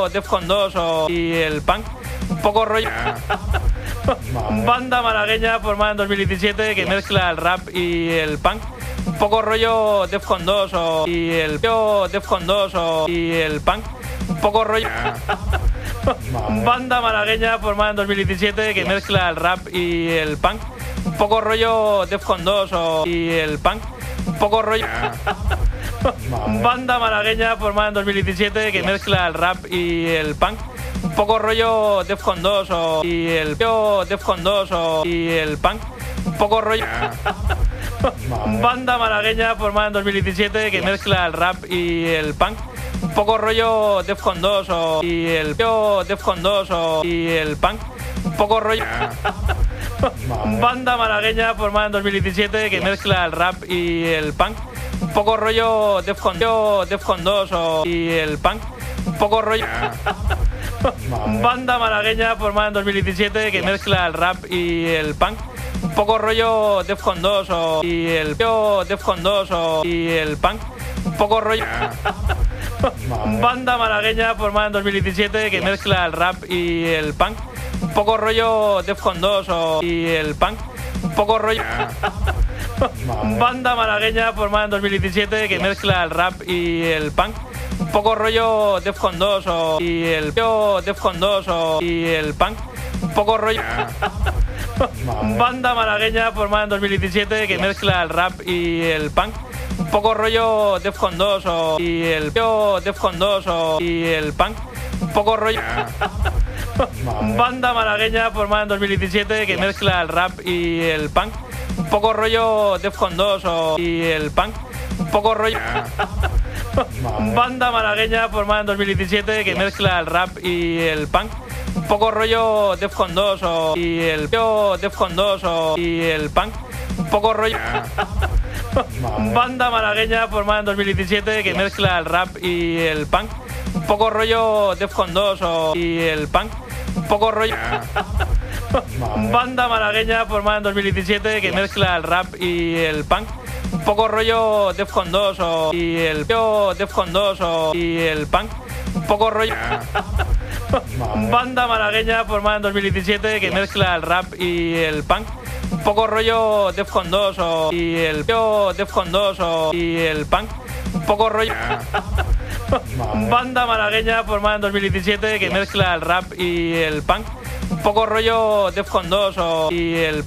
rollo Defcon 2 y el punk, un poco rollo banda malagueña formada en 2017 que mezcla el rap y el punk, un poco rollo Defcon 2 y el Defcon 2 y el punk, un poco rollo banda malagueña formada en 2017 que mezcla el rap y el punk, un poco rollo Defcon 2 y el punk, un poco rollo banda malagueña formada en 2017 que mezcla el rap y el punk, un poco rollo Defcon 2 y el Defcon 2 y el punk, un poco rollo banda malagueña formada en 2017 que mezcla el rap y el punk, un poco rollo Defcon 2 y el Defcon 2 y el punk, un poco rollo banda malagueña formada en 2017 que mezcla el rap y el punk, un poco rollo Defcon 2 y el punk, un poco rollo banda malagueña formada en 2017 que mezcla el rap y el punk, un poco rollo Defcon 2 y el Defcon 2 y el punk, un poco rollo banda malagueña formada en 2017 que mezcla el rap y el punk, un poco rollo Defcon 2 y el punk, un poco rollo banda malagueña formada en 2017 que mezcla el rap y el punk, un poco rollo Defcon 2 y el Defcon 2 y el punk, un poco rollo banda malagueña formada en 2017 que mezcla el rap y el punk, un poco rollo Defcon 2 y el Defcon 2 y el punk, un poco rollo banda malagueña formada en 2017 que mezcla el rap y el punk, un poco rollo Defcon 2 y el punk, un poco rollo banda malagueña formada en 2017 que mezcla el rap y el punk, un poco rollo Defcon 2 y el Defcon 2 y el punk, un poco rollo banda malagueña formada en 2017 que mezcla el rap y el punk, un poco rollo Defcon 2 y el punk, un poco rollo banda malagueña formada en 2017 que mezcla el rap y el punk, un poco rollo Defcon 2 y el Defcon 2 y el punk, un poco rollo banda malagueña formada en 2017 que mezcla el rap y el punk, un poco rollo Defcon 2 y el Defcon 2 y el punk, un poco rollo banda malagueña formada en 2017 que mezcla el rap y el punk, un poco rollo Defcon 2 y el